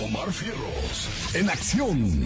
Omar Fierros, en acción.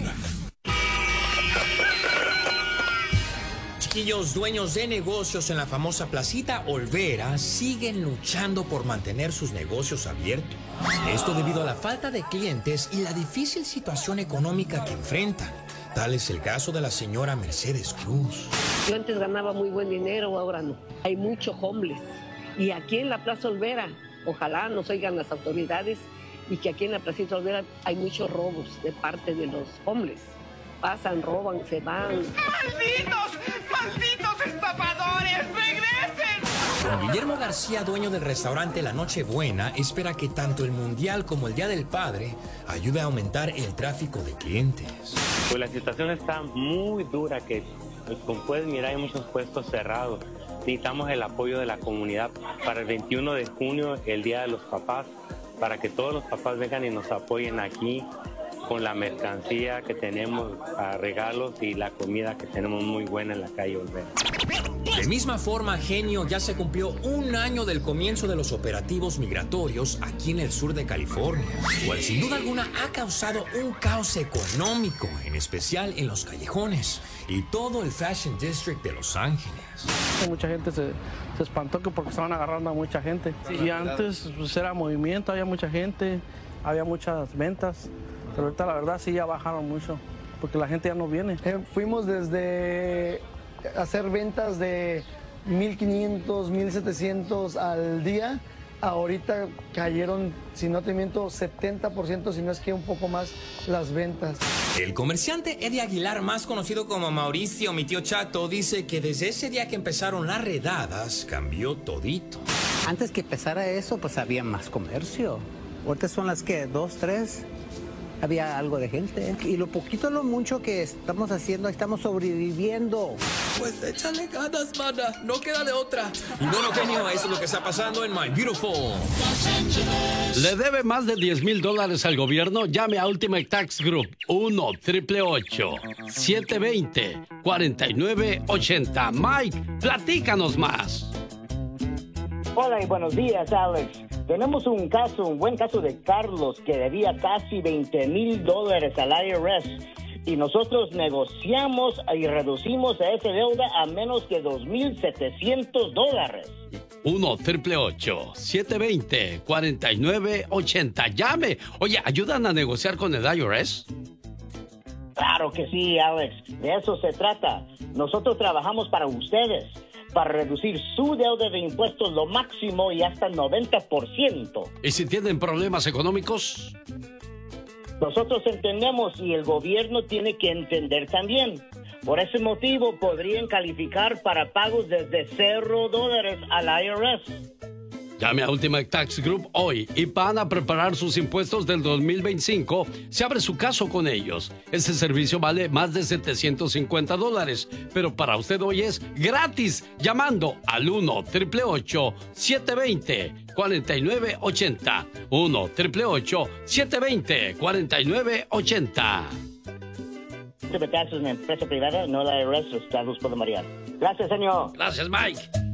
Chiquillos dueños de negocios en la famosa Placita Olvera siguen luchando por mantener sus negocios abiertos. Esto debido a la falta de clientes y la difícil situación económica que enfrentan. Tal es el caso de la señora Mercedes Cruz. Yo antes ganaba muy buen dinero, ahora no. Hay mucho homeless. Y aquí en la Plaza Olvera, ojalá nos oigan las autoridades, y que aquí en la Placita Olvera hay muchos robos de parte de los homeless. Pasan, roban, se van. ¡Malditos! ¡Malditos estafadores! ¡Regresen! Don Guillermo García, dueño del restaurante La Nochebuena, espera que tanto el Mundial como el Día del Padre ayude a aumentar el tráfico de clientes. Pues la situación está muy dura, que como puedes mirar hay muchos puestos cerrados. Necesitamos el apoyo de la comunidad para el 21 de junio, el Día de los Papás, para que todos los papás vengan y nos apoyen aquí con la mercancía que tenemos, regalos y la comida que tenemos muy buena en la calle Olvera. De misma forma, Genio, ya se cumplió un año del comienzo de los operativos migratorios aquí en el sur de California, cual sin duda alguna ha causado un caos económico, en especial en los callejones y todo el Fashion District de Los Ángeles. Mucha gente se espantó porque estaban agarrando a mucha gente. Y antes pues, era movimiento, había mucha gente, había muchas ventas. Pero ahorita la verdad sí ya bajaron mucho, porque la gente ya no viene. Fuimos desde hacer ventas de 1,500, 1,700 al día. Ahorita cayeron, si no te miento, 70%, si no es que un poco más, las ventas. El comerciante Eddie Aguilar, más conocido como Mauricio, mi tío Chato, dice que desde ese día que empezaron las redadas, cambió todito. Antes que empezara eso, pues había más comercio. Ahorita son las que, 2, 3... había algo de gente. Y lo poquito, lo mucho que estamos haciendo, estamos sobreviviendo. Pues échale ganas, mana. No queda de otra. Y bueno, Genio, eso es lo que está pasando en My Beautiful. ¿Le debe más de $10,000 al gobierno? Llame a Ultimate Tax Group. 1-888-720-4980. Mike, platícanos más. Hola y buenos días, Alex. Tenemos un buen caso de Carlos que debía casi $20,000 al IRS y nosotros negociamos y reducimos a esa deuda a menos que $2,700. 1-888-720-4980. Llame. Oye, ¿ayudan a negociar con el IRS? Claro que sí, Alex. De eso se trata. Nosotros trabajamos para ustedes, para reducir su deuda de impuestos lo máximo y hasta 90%. ¿Y si tienen problemas económicos? Nosotros entendemos y el gobierno tiene que entender también. Por ese motivo podrían calificar para pagos desde $0 al IRS. Llame a Ultimate Tax Group hoy y van a preparar sus impuestos del 2025. Se abre su caso con ellos. Este servicio vale más de $750, pero para usted hoy es gratis llamando al 1-888-720-4980. 1-888-720-4980. Ultimate Tax es una empresa privada, no la IRS, los estados pueden variar. Gracias, señor. Gracias, Mike.